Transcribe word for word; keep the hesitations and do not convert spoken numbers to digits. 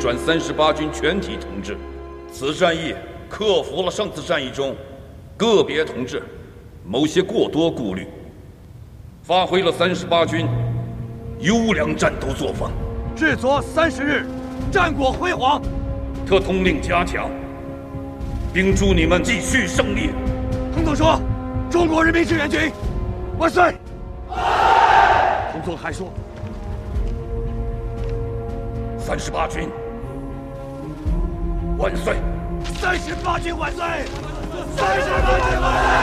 转三十八军全体同志。此战役克服了上次战役中个别同志某些过多顾虑，发挥了三十八军优良战斗作风。 制作三十日，战果辉煌。 特通令加强，并祝你们继续胜利。 彭总说：“中国人民志愿军万岁！”彭总还说：“ 三十八军万岁！” 三十八军万岁！三十八军万岁！